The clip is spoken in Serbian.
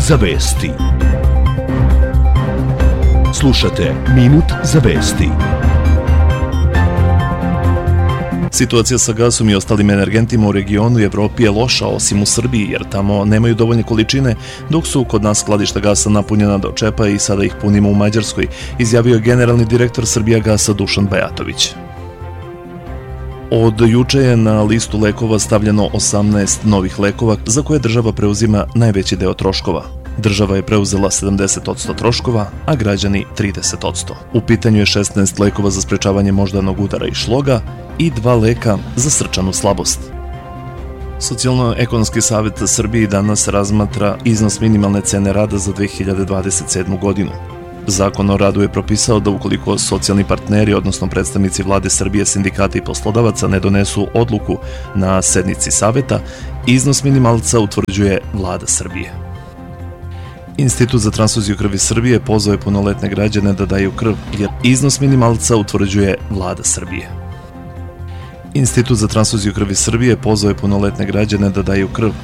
za vesti. Slušate Minut za vesti. Situacija sa gasom i ostalim energentima u regionu i Evropi je loša, osim u Srbiji, jer tamo nemaju dovoljne količine, dok su kod nas skladišta gasa napunjena do čepa i sada ih punimo u Mađarskoj, izjavio je generalni direktor Srbijagasa Dušan Bajatović. Od juče je na listu lekova stavljeno 18 novih lekova za koje država preuzima najveći deo troškova. Država je preuzela 70% troškova, a građani 30%. U pitanju je 16 lekova za sprečavanje moždanog udara i šloga i 2 leka za srčanu slabost. Socijalno-ekonomski savet Srbije danas razmatra iznos minimalne cene rada za 2027. godinu. Zakon o radu je propisao da ukoliko socijalni partneri, odnosno predstavnici vlade Srbije, sindikata i poslodavaca ne donesu odluku na sednici saveta, iznos minimalca utvrđuje vlada Srbije. Institut za transfuziju krvi Srbije pozvao je punoletne građane da daju krv, jer iznos minimalca utvrđuje vlada Srbije. Institut za transfuziju krvi Srbije pozvao je punoletne građane da daju krv,